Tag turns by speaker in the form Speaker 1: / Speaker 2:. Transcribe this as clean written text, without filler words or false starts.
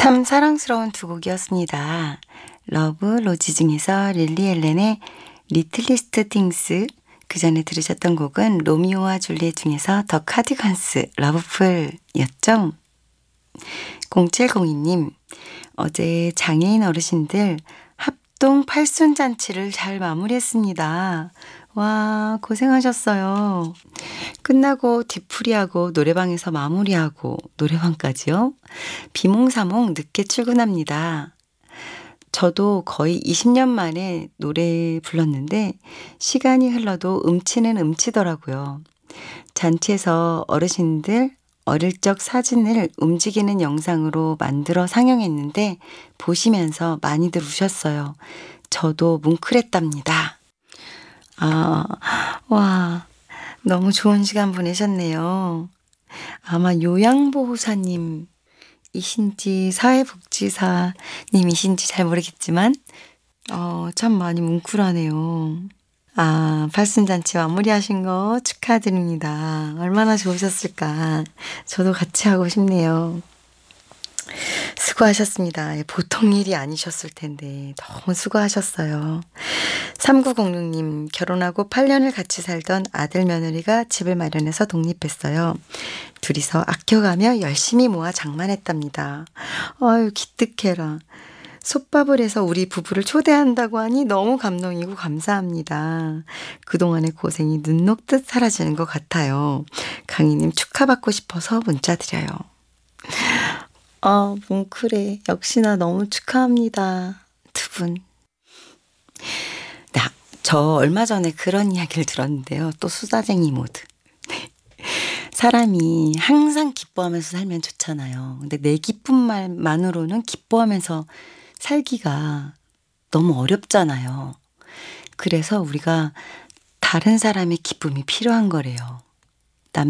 Speaker 1: 참 사랑스러운 두 곡이었습니다. 러브 로지 중에서 릴리 앨런의 리틀리스트 띵스, 그 전에 들으셨던 곡은 로미오와 줄리엣 중에서 더 카디건스 러브풀이었죠. 0702님, 어제 장애인 어르신들 합동 팔순잔치를 잘 마무리했습니다. 와, 고생하셨어요. 끝나고 뒤풀이하고 노래방에서 마무리하고 노래방까지요. 비몽사몽 늦게 출근합니다. 저도 거의 20년 만에 노래 불렀는데 시간이 흘러도 음치는 음치더라고요. 잔치에서 어르신들 어릴 적 사진을 움직이는 영상으로 만들어 상영했는데 보시면서 많이들 우셨어요. 저도 뭉클했답니다. 아, 와, 너무 좋은 시간 보내셨네요. 아마 요양보호사님이신지 사회복지사님이신지 잘 모르겠지만, 참 많이 뭉클하네요. 아, 팔순잔치 마무리하신 거 축하드립니다. 얼마나 좋으셨을까. 저도 같이 하고 싶네요. 수고하셨습니다. 보통 일이 아니셨을 텐데 너무 수고하셨어요. 3906님, 결혼하고 8년을 같이 살던 아들 며느리가 집을 마련해서 독립했어요. 둘이서 아껴가며 열심히 모아 장만했답니다. 아유, 기특해라. 솥밥을 해서 우리 부부를 초대한다고 하니 너무 감동이고 감사합니다. 그동안의 고생이 눈 녹듯 사라지는 것 같아요. 강희님 축하받고 싶어서 문자 드려요. 뭉클해. 역시나 너무 축하합니다. 두 분. 저 얼마 전에 그런 이야기를 들었는데요. 또 수다쟁이 모드. 사람이 항상 기뻐하면서 살면 좋잖아요. 근데 내 기쁨만으로는 기뻐하면서 살기가 너무 어렵잖아요. 그래서 우리가 다른 사람의 기쁨이 필요한 거래요.